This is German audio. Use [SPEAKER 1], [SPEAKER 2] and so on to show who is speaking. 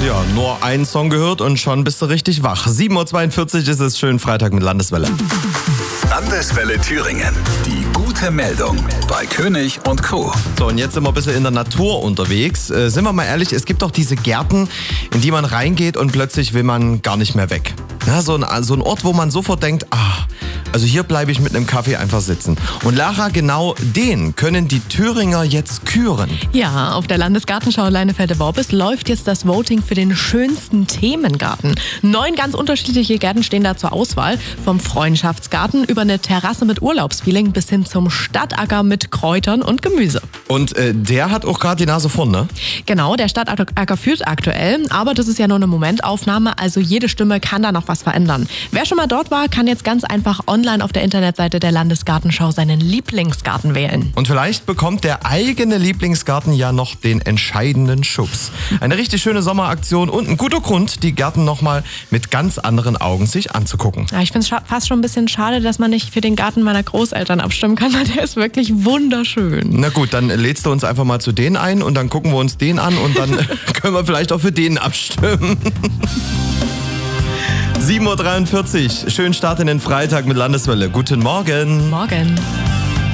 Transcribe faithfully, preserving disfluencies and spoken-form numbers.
[SPEAKER 1] Ja, nur einen Song gehört und schon bist du richtig wach. sieben Uhr zweiundvierzig ist es, schön Freitag mit Landeswelle.
[SPEAKER 2] Landeswelle Thüringen. Die gute Meldung bei König und Co.
[SPEAKER 1] So, und jetzt sind wir ein bisschen in der Natur unterwegs. Äh, sind wir mal ehrlich, es gibt doch diese Gärten, in die man reingeht und plötzlich will man gar nicht mehr weg. Ja, so, ein, so ein Ort, wo man sofort denkt, ah, also hier bleibe ich mit einem Kaffee einfach sitzen. Und Lara, genau den können die Thüringer jetzt küren.
[SPEAKER 3] Ja, auf der Landesgartenschau Leinefelde-Worbis läuft jetzt das Voting für den schönsten Themengarten. Neun ganz unterschiedliche Gärten stehen da zur Auswahl. Vom Freundschaftsgarten über eine Terrasse mit Urlaubsfeeling bis hin zum Stadtacker mit Kräutern und Gemüse.
[SPEAKER 1] Und äh, der hat auch gerade die Nase vorn, ne?
[SPEAKER 3] Genau, der Stadtacker führt aktuell, aber das ist ja nur eine Momentaufnahme, also jede Stimme kann da noch was verändern. Wer schon mal dort war, kann jetzt ganz einfach online auf der Internetseite der Landesgartenschau seinen Lieblingsgarten wählen.
[SPEAKER 1] Und vielleicht bekommt der eigene Lieblingsgarten ja noch den entscheidenden Schubs. Eine richtig schöne Sommeraktion und ein guter Grund, die Gärten nochmal mit ganz anderen Augen sich anzugucken.
[SPEAKER 3] Ja, ich finde es fast schon ein bisschen schade, dass man nicht für den Garten meiner Großeltern abstimmen kann, weil der ist wirklich wunderschön.
[SPEAKER 1] Na gut, dann lädst du uns einfach mal zu denen ein und dann gucken wir uns den an und dann können wir vielleicht auch für den abstimmen. sieben Uhr dreiundvierzig, schönen Start in den Freitag mit Landeswelle. Guten Morgen.
[SPEAKER 3] Morgen.